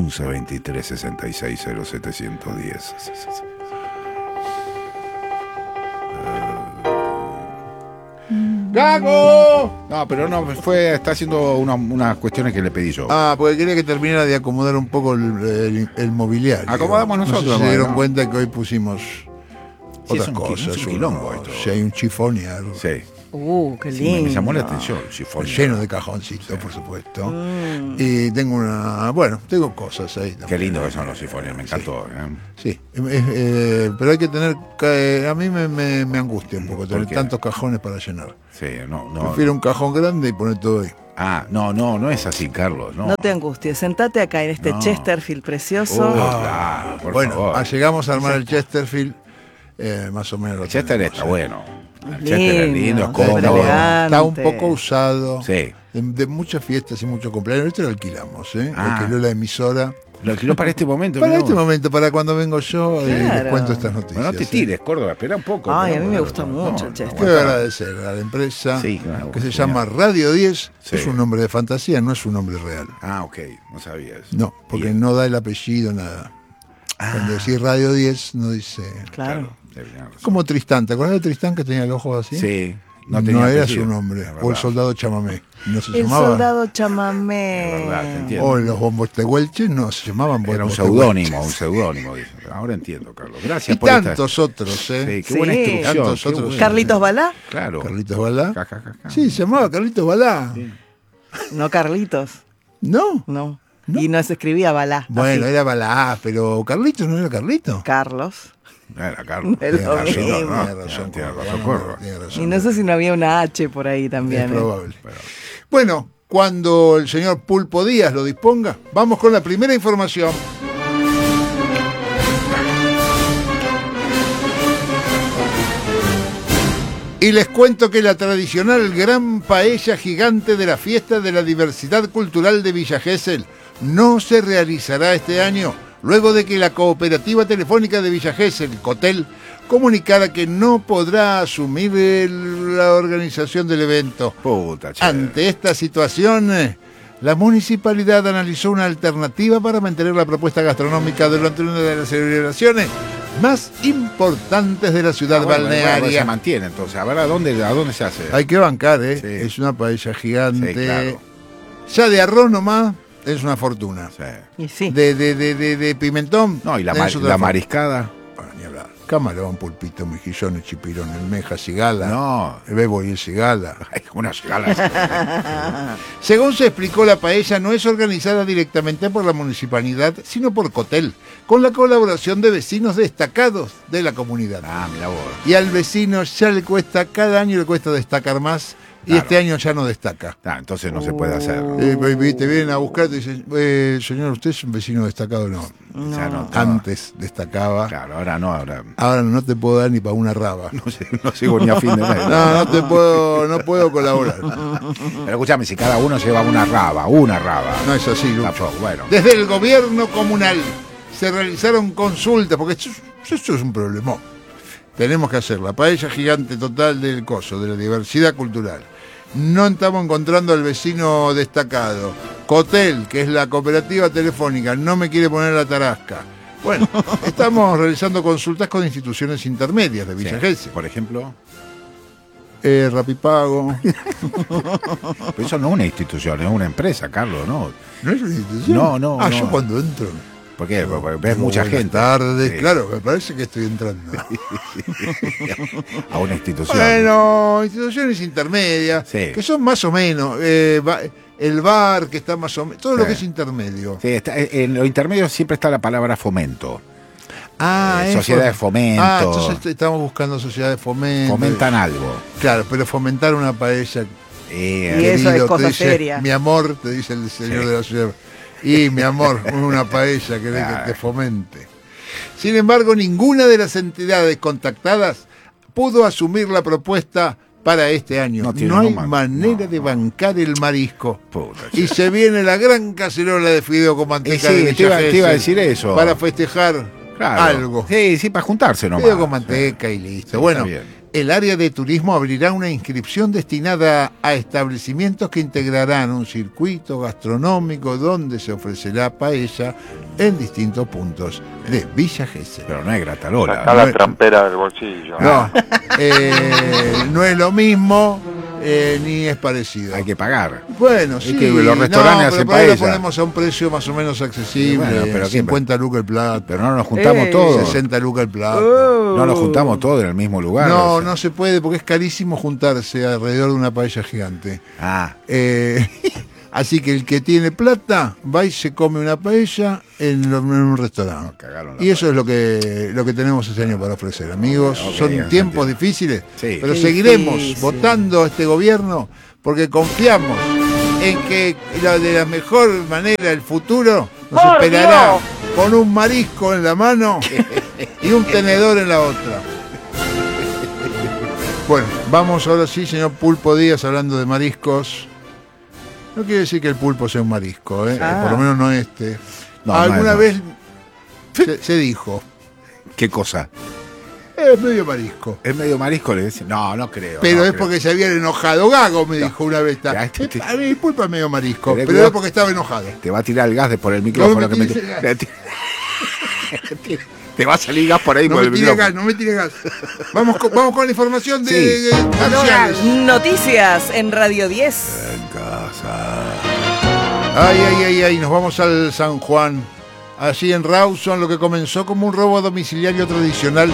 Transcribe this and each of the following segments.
11 23 66 0710. ¡Gago! No, pero no, está haciendo unas cuestiones que le pedí yo. Porque quería que terminara de acomodar un poco el mobiliario. Acomodamos nosotros. No sé si se dieron cuenta que hoy pusimos otras es cosas. un quilombo esto. Si hay un chifonier. Sí. Qué lindo. Me llamó la atención, lleno de cajoncitos, por supuesto. Y tengo tengo cosas ahí también. Qué lindo que son los sifones, me encantó. Sí, pero hay que tener, a mí me angustia un poco tener tantos cajones para llenar. Sí, no. Prefiero un cajón grande y poner todo ahí. No es así, Carlos. No te angusties, sentate acá en este Chesterfield precioso. Claro, por favor. Llegamos a armar el Chesterfield, más o menos. El Chester está bueno. Es El Chester es lindo, es cómodo. Está un poco usado. Sí. De muchas fiestas y muchos cumpleaños. Esto lo alquilamos, Lo alquiló la emisora. Lo alquiló para este momento. Para cuando vengo yo, les cuento estas noticias. No te tires, Córdoba, espera un poco. A mí me gusta mucho el Chester. Quiero agradecer a la empresa que se llama Radio 10. Sí. Es un nombre de fantasía, no es un nombre real. Ok, no sabías. No, porque no da el apellido, nada. Cuando decís Radio 10, no dice. Claro. Como Tristán, ¿te acuerdas de Tristán que tenía los ojos así? Sí. No era su nombre. O el soldado Chamamé. ¿No se llamaba? Soldado Chamamé. Verdad, o los bombos tehuelches no se llamaban bombos. Era un seudónimo. Ahora entiendo, Carlos. Gracias y por tantos otros, Sí, qué buena instrucción. Tantos otros. Bueno. ¿Carlitos Balá? Claro. ¿Carlitos Balá? Sí, se llamaba Carlitos Balá. Sí. No Carlitos. No. Y no se escribía Balá. Bueno, así. era Balá, pero Carlitos no era Carlito. Carlos. Era Carlos. Es lo mismo. Tiene razón. Y no sé si no había una H por ahí también. Es probable. Bueno, cuando el señor Pulpo Díaz lo disponga, vamos con la primera información. Y les cuento que la tradicional gran paella gigante de la Fiesta de la Diversidad Cultural de Villa Gesell no se realizará este año, luego de que la Cooperativa Telefónica de Villa Gesell, Cotel, comunicara que no podrá asumir la organización del evento. Ante esta situación, la municipalidad analizó una alternativa para mantener la propuesta gastronómica durante una de las celebraciones más importantes de la ciudad balnearia. Bueno, se mantiene entonces. A ver, ¿a dónde se hace? Hay que bancar, Sí. Es una paella gigante. Sí, claro. Ya de arroz nomás es una fortuna. Sí. Y sí. De pimentón. No, y la mariscada. Ni hablar. Camarón, pulpito, mejillones, chipirón, almeja, cigala. No. El bebo y el cigala. Ay, una cigala. Según se explicó, la paella no es organizada directamente por la municipalidad, sino por Cotel, con la colaboración de vecinos destacados de la comunidad. Mira vos. Y al vecino ya cada año le cuesta destacar más. Y este año ya no destaca. Entonces no se puede hacer. Te vienen a buscar y te dicen, señor, ¿usted es un vecino destacado? No. Ya no. Antes destacaba. Claro, ahora no. Ahora no te puedo dar ni para una raba. No sigo ni a fin de mes. No puedo colaborar. Pero escúchame, si cada uno lleva una raba. No es así, Lucho. Tampoco, bueno. Desde el gobierno comunal se realizaron consultas, porque esto es un problemón. Tenemos que hacer la paella gigante total del coso, de la diversidad cultural. No estamos encontrando al vecino destacado. Cotel, que es la cooperativa telefónica, no me quiere poner la tarasca. Bueno, estamos realizando consultas con instituciones intermedias de Villa Gesell. Por ejemplo. Rapipago. Pero eso no es una institución, es una empresa, Carlos, ¿no? ¿No es una institución? No. Yo cuando entro. ¿Por qué? Porque ves mucha gente. Tardes, sí. Claro, me parece que estoy entrando. A una institución. Bueno, instituciones intermedias, que son más o menos. El bar, que está más o menos. Todo lo que es intermedio. Sí, en lo intermedio siempre está la palabra fomento. Sociedad de fomento. Entonces estamos buscando sociedad de fomento. Fomentan algo. Claro, pero fomentar una paella. Y eso es cosa seria. Mi amor, te dice el señor de la ciudad. Y mi amor, una paella que te fomente. Sin embargo, ninguna de las entidades contactadas pudo asumir la propuesta para este año. No hay manera de bancar el marisco. Y se viene la gran cacerola de fideo con manteca de Villa Gesell. Te iba a decir eso. Para festejar algo. Sí, para juntarse nomás. Fideo con manteca y listo. Bueno, el área de turismo abrirá una inscripción destinada a establecimientos que integrarán un circuito gastronómico donde se ofrecerá paella en distintos puntos de Villa Gesell. Pero no es Gratarola. Sacá la trampera del bolsillo. No, no es lo mismo, ni es parecido. Hay que pagar. Bueno, Es sí. que los restaurantes hacen por ahí lo paella. ponemos a un precio más o menos accesible. Bueno, pero 50 lucas el plato, Pero no nos juntamos todos. 60 lucas el plato. No nos juntamos todos en el mismo lugar. No, o sea. no se puede porque es carísimo juntarse alrededor de una paella gigante. Ah, Así que el que tiene plata va y se come una paella en un restaurante. cagaron la Y eso es lo que tenemos este año para ofrecer, amigos. Ok, Son Santiago. tiempos difíciles, Sí. pero Qué seguiremos difícil. votando a este gobierno porque confiamos en que de la mejor manera el futuro nos ¡Por esperará Dios! con un marisco en la mano y un tenedor en la otra. Bueno, vamos ahora sí, señor Pulpo Díaz, hablando de mariscos. No quiere decir que el pulpo sea un marisco, ¿eh? Ah. Por lo menos no este. No, Alguna no. vez se dijo, ¿qué cosa? es medio marisco. ¿Es medio marisco? Le decía. No, no creo. Pero no es creo. porque se habían enojado. Gago me dijo una vez. Ya, este- A mí el pulpo es medio marisco, Tenés pero cuidado. era porque estaba enojado. Te va a tirar el gas de por el micrófono. No me que me- tires el gas. Te va a salir gas por ahí No por me el tire micrófono. gas, no me tire gas. Vamos con la información de, Sí. de comerciales. Noticias en Radio 10. En casa. Ay, nos vamos al San Juan. Allí en Rawson, lo que comenzó como un robo domiciliario tradicional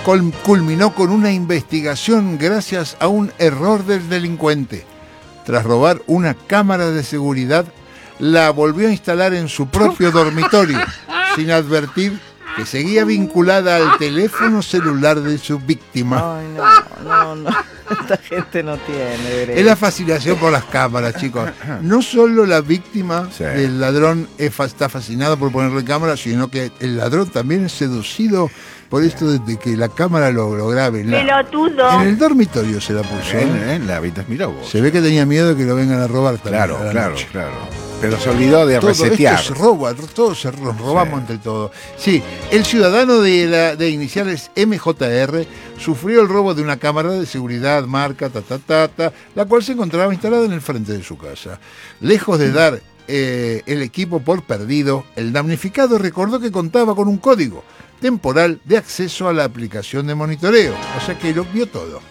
culminó con una investigación gracias a un error del delincuente. Tras robar una cámara de seguridad, la volvió a instalar en su propio dormitorio, sin advertir que seguía vinculada al teléfono celular de su víctima. Ay, no. Esta gente no tiene derecho. Es la fascinación por las cámaras, chicos. No solo la víctima Sí. del ladrón está fascinada por ponerle cámara, sino que el ladrón también es seducido por esto de que la cámara lo grabe. En el dormitorio se la puso. En la habitación. Mirá vos. Se ve que tenía miedo de que lo vengan a robar también. Claro, a la claro, noche. claro. Pero se olvidó de Todo resetear. esto se roba, todos se robamos entre todo. Sí, el ciudadano de iniciales MJR sufrió el robo de una cámara de seguridad marca la cual se encontraba instalada en el frente de su casa. Lejos de dar el equipo por perdido, el damnificado recordó que contaba con un código temporal de acceso a la aplicación de monitoreo, o sea que lo vio todo.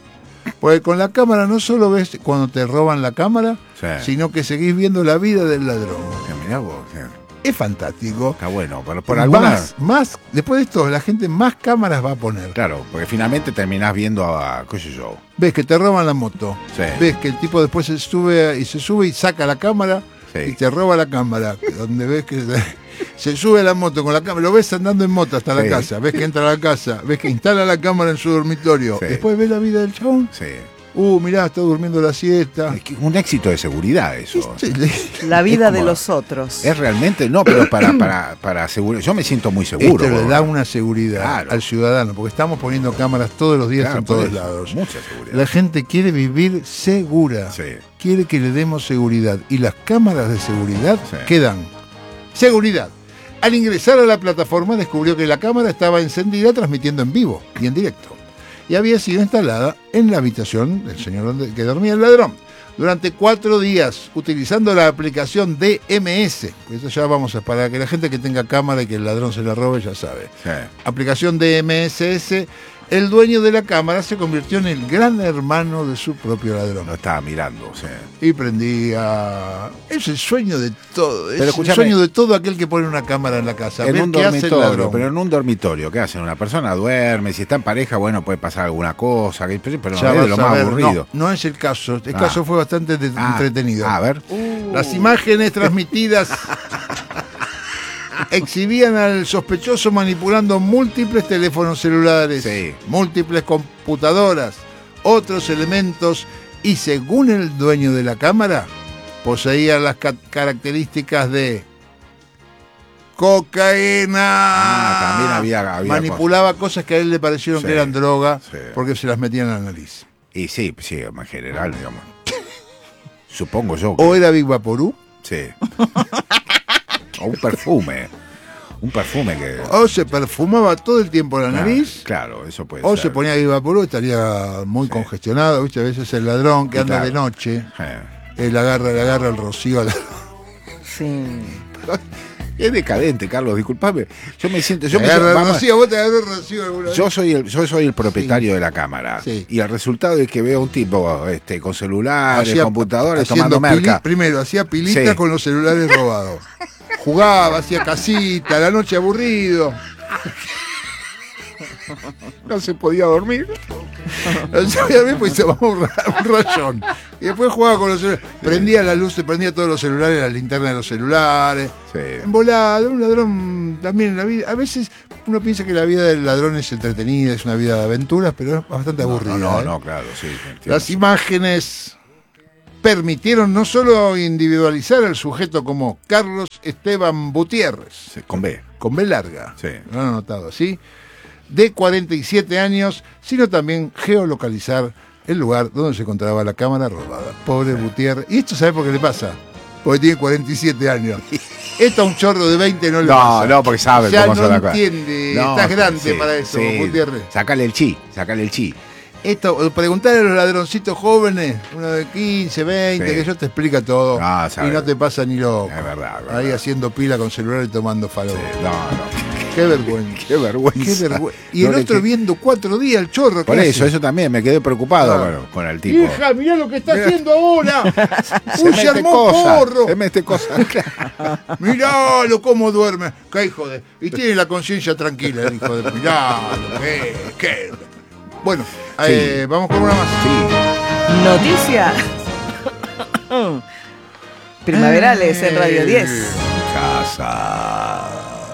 Porque con la cámara no solo ves cuando te roban la cámara, Sí. sino que seguís viendo la vida del ladrón. Mirá vos. Es fantástico. Está bueno. Pero por algunas. Más, después de esto, la gente más cámaras va a poner. Claro, porque finalmente terminás viendo a qué sé yo. Ves que te roban la moto. Sí. Ves que el tipo después se sube y saca la cámara Sí. y te roba la cámara. Donde ves que se sube a la moto con la cámara. Lo ves andando en moto hasta Sí. la casa. Ves que entra a la casa. Ves que instala la cámara en su dormitorio. Sí. Después ves la vida del chabón. Sí. Mirá, está durmiendo la siesta. Es que un éxito de seguridad eso. Sí, La vida Es de como- los otros. Es realmente, no, pero para asegurar. Yo me siento muy seguro. Esto le vos. da una seguridad Claro. al ciudadano, porque estamos poniendo cámaras todos los días Claro, en por todos eso, lados. Mucha seguridad. La gente quiere vivir segura, Sí. quiere que le demos seguridad y las cámaras de seguridad Sí. quedan. Seguridad. Al ingresar a la plataforma descubrió que la cámara estaba encendida transmitiendo en vivo y en directo y había sido instalada en la habitación del señor donde que dormía el ladrón. Durante 4 días, utilizando la aplicación DMS, eso ya vamos a para que la gente que tenga cámara y que el ladrón se la robe ya sabe. Sí. Aplicación DMSS, el dueño de la cámara se convirtió en el gran hermano de su propio ladrón. Lo estaba mirando. Sí. Y prendía. Es el sueño de todo. Es Pero el escúchame. sueño de todo aquel que pone una cámara en la casa. En Ver un qué hace el dormitorio, ladrón. pero en un dormitorio, ¿qué hacen? Una persona duerme, si está en pareja, bueno, puede pasar alguna cosa, pero Ya no es de lo vas a más ver. aburrido. No es el caso. El caso fue bastante entretenido. A ver. Las imágenes transmitidas exhibían al sospechoso manipulando múltiples teléfonos celulares, Sí. múltiples computadoras, otros elementos y según el dueño de la cámara, poseía las características de cocaína. También había Manipulaba cosas que a él le parecieron Sí, que eran droga sí. porque se las metía en la nariz. Y sí, en general, digamos. Supongo yo que O era Big Vaporú. sí. O un perfume. Un perfume que... O se perfumaba todo el tiempo la nariz, Claro, eso puede o ser. se ponía Vaporú, estaría muy congestionado, ¿viste? A veces el ladrón que anda Claro. de noche, Eh. le agarra el rocío a la... Sí. Es decadente, Carlos, disculpame. Yo me siento... Te agarra el rocío, vos te agarró el rocío alguna vez. Yo soy el propietario de la cámara. Sí. Y el resultado es que veo a un tipo con celulares, Hacía- computadores, haciendo tomando merca. primero, hacía pilita Sí. con los celulares robados. Jugaba, hacía casita, a la noche aburrido. No se podía dormir. A mí pues se llamaba un rayón. Y después jugaba con los celulares. Prendía la luz, prendía todos los celulares, la linterna de los celulares. Sí. Embolado, un ladrón también en la vida. A veces uno piensa que la vida del ladrón es entretenida, es una vida de aventuras, pero es bastante aburrida. No, claro, sí. entiendo. Las imágenes permitieron no solo individualizar al sujeto como Carlos Esteban Gutiérrez, Sí, con B. con B larga, Sí. lo han anotado así, de 47 años, sino también geolocalizar el lugar donde se encontraba la cámara robada. Pobre Gutiérrez. ¿Y esto sabe por qué le pasa? Porque tiene 47 años. Esto a un chorro de 20 no le pasa. No, porque sabe Ya cómo no son las cosas. entiende, No, estás grande sí, para eso, sí. Gutiérrez. Sacale el chi. Esto, preguntarle a los ladroncitos jóvenes, uno de 15, 20, Sí. que yo te explica todo. Ah, sabe. Y no te pasa ni loco. Es verdad. Ahí haciendo pila con celular y tomando farol. No. Qué vergüenza. Qué vergüenza. Qué vergüenza. Y No el le otro que- viendo 4 días el chorro. Por ¿qué eso hace? también me quedé preocupado Ah. con el tipo. Hija, mirá lo que está haciendo ahora. Se Uy, se mete armó cosas. porro. Se mete cosas. Miralo cómo duerme. Qué hijo de. Y tiene la conciencia tranquila, el hijo de. Miralo. Qué. Bueno, Sí. vamos con una más. Sí. Noticias primaverales en Radio 10. Casa.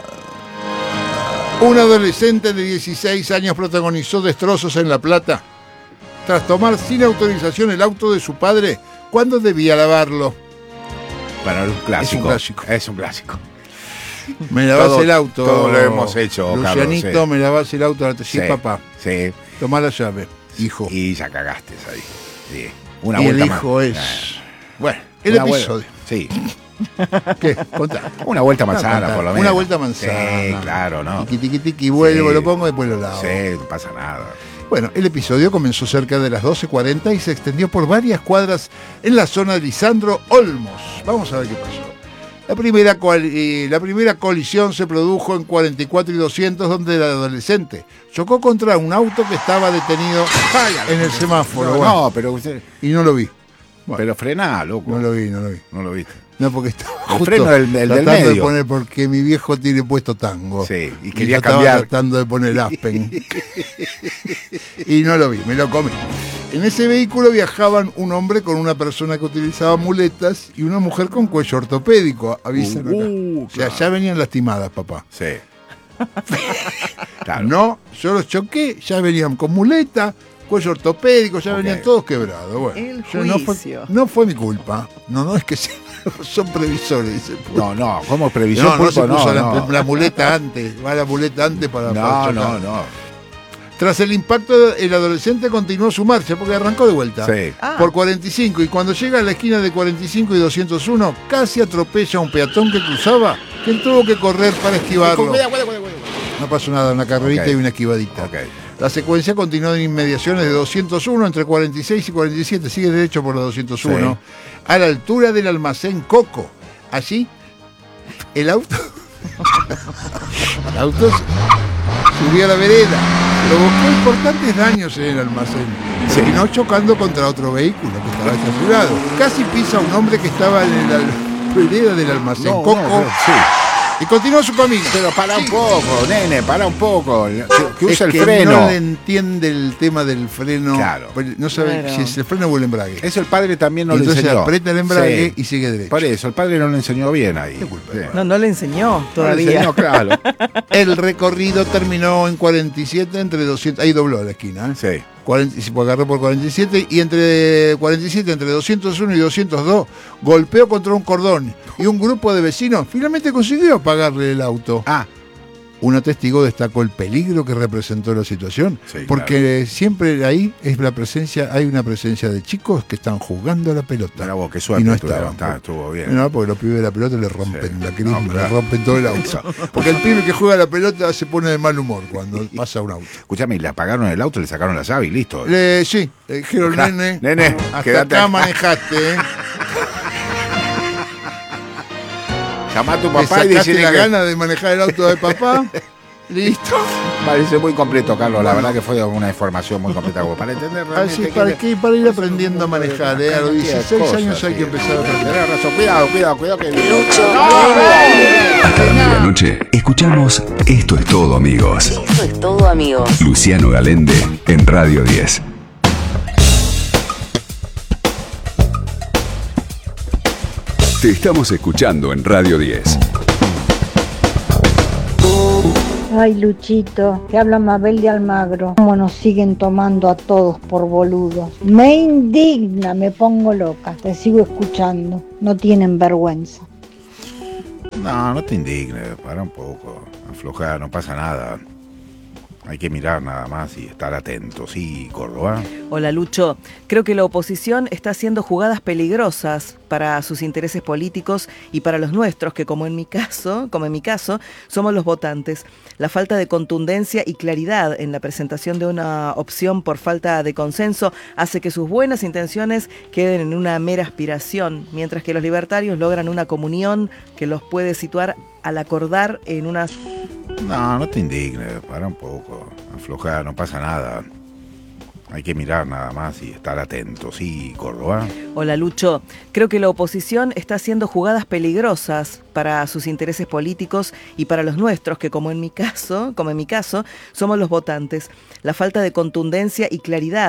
Un adolescente de 16 años protagonizó destrozos en La Plata tras tomar sin autorización el auto de su padre cuando debía lavarlo. Bueno, es un clásico. Es un clásico. Es un clásico. Me lavás Todo- el auto. todo lo hemos hecho, Lucianito, Carlos, sí. me lavás el auto. Sí, Sí, papá. Sí. Tomá la llave, hijo. Y ya cagaste ahí. Sí. Una Y el vuelta hijo más. es. Ah, Bueno, el una episodio. Sí. ¿Qué? Contá. Una vuelta No, manzana, contá. por lo menos. Una vuelta manzana. Sí, claro, ¿no? Tiqui, tiqui, tiqui, vuelvo, Sí. lo pongo y después lo lavo. Sí, no pasa nada. Bueno, el episodio comenzó cerca de las 12:40 y se extendió por varias cuadras en la zona de Lisandro Olmos. Vamos a ver qué pasó. La primera colisión se produjo en 44 y 200, donde el adolescente chocó contra un auto que estaba detenido en el semáforo. No, bueno, no, pero usted. y no lo vi. Bueno, Pero frená, loco. no lo vi. No lo viste. No, porque estaba El justo freno del tratando de medio. poner, porque mi viejo tiene puesto tango. Sí, y yo quería estaba cambiar. tratando de poner Aspen. Y no lo vi, me lo comí. En ese vehículo viajaban un hombre con una persona que utilizaba muletas y una mujer con cuello ortopédico. Avisan acá. O sea, claro. ya venían lastimadas, papá. Sí. Claro. No, yo los choqué, ya venían con muleta, cuello ortopédico, ya Ok. venían todos quebrados. Bueno, El yo juicio. no fue mi culpa. No, es que son previsores, dice el pulpo. No, ¿cómo previsión? No se Pulpo? puso No. la muleta antes, va la muleta antes para chocar. No. Tras el impacto, el adolescente continuó su marcha porque arrancó de vuelta. Sí. Por 45 y cuando llega a la esquina de 45 y 201 casi atropella a un peatón que cruzaba, que él tuvo que correr para esquivarlo. No pasó nada, una carrerita Ok. y una esquivadita. Ok. La secuencia continuó en inmediaciones de 201 entre 46 y 47, sigue derecho por la 201, a la altura del almacén Coco. Allí, el auto subió a la vereda, provocó importantes daños en el almacén. Terminó chocando contra otro vehículo que estaba estacionado. Casi pisa a un hombre que estaba en la vereda del almacén Coco Sí. y continuó su camino. Pero para un poco, nene, para un poco. Que Es usa el que freno. no le entiende el tema del freno. Claro. No sabe Claro. si es el freno o el embrague. Eso el padre también no Y le entonces enseñó. aprieta el embrague Sí. y sigue derecho. Por eso, el padre no le enseñó bien ahí. Qué culpa. Sí. No le enseñó No le todavía. enseñó, claro. El recorrido terminó en 47 entre 200. Ahí dobló la esquina. Sí. 40, se agarró por 47 y entre 47, entre 201 y 202, golpeó contra un cordón y un grupo de vecinos finalmente consiguió apagarle el auto. Ah, Una testigo destacó el peligro que representó la situación, Sí, porque siempre ahí hay una presencia de chicos que están jugando a la pelota. Mirá vos, qué suerte y no tuvieron, estaban. estuvo bien. No, porque los pibes de la pelota le rompen la crisma, No, claro. le rompen todo el auto. Porque el pibe que juega a la pelota se pone de mal humor cuando pasa un auto. Escuchame, y le apagaron el auto, le sacaron la llave y listo. Sí, le dijeron, Claro, nene, nene, hasta quédate acá acá. manejaste, Llamá a tu ¿Te papá y sacaste decirle la que... gana de manejar el auto de papá? Listo. Parece muy completo, Carlos. La verdad que fue una información muy completa como para entender realmente. Así, para ir aprendiendo a manejar, a los 16 años hay que empezar a aprender. Tenés razón, cuidado que... La noche escuchamos Esto es todo, amigos. Esto es todo, amigos. Luciano Galende en Radio 10. Te estamos escuchando en Radio 10. Ay, Luchito, te habla Mabel de Almagro. Cómo nos siguen tomando a todos por boludos. Me indigna, me pongo loca. Te sigo escuchando. No tienen vergüenza. No te indignes, para un poco. Aflojá, no pasa nada. Hay que mirar nada más y estar atento. Sí, Córdoba. Hola Lucho, creo que la oposición está haciendo jugadas peligrosas para sus intereses políticos y para los nuestros, que como en mi caso, somos los votantes. La falta de contundencia y claridad en la presentación de una opción por falta de consenso hace que sus buenas intenciones queden en una mera aspiración, mientras que los libertarios logran una comunión que los puede situar al acordar en una... No te indignes, para un poco. Aflojá, no pasa nada. Hay que mirar nada más y estar atento. Sí, Córdoba. Hola Lucho, creo que la oposición está haciendo jugadas peligrosas para sus intereses políticos y para los nuestros, que como en mi caso, somos los votantes. La falta de contundencia y claridad